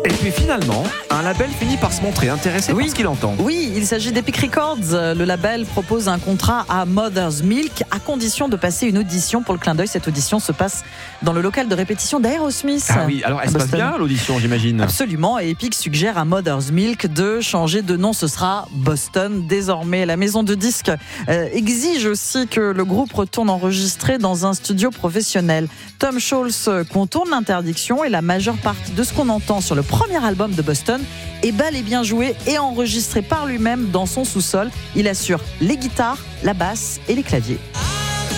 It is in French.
Et puis finalement, un label finit par se montrer intéressé par ce qu'il entend. Oui, il s'agit d'Epic Records. Le label propose un contrat à Mother's Milk à condition de passer une audition. Pour le clin d'œil, cette audition se passe dans le local de répétition d'Aerosmith. Ah oui, alors elle se passe bien l'audition, j'imagine. Absolument, et Epic suggère à Mother's Milk de changer de nom. Ce sera Boston désormais. La maison de disques exige aussi que le groupe retourne enregistrer dans un studio professionnel. Tom Scholz contourne l'interdiction et la majeure partie de ce qu'on entend sur le premier album de Boston est bel et bien joué et enregistré par lui-même dans son sous-sol. Il assure les guitares, la basse et les claviers.